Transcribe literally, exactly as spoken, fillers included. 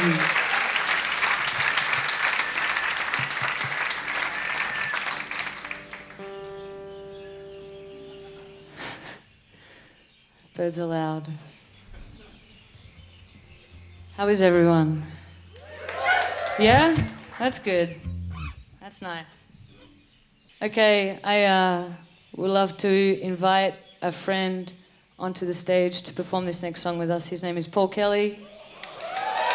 you. Birds are loud. How is everyone? Yeah? That's good. That's nice. Okay, I uh, would love to invite a friend onto the stage to perform this next song with us. His name is Paul Kelly.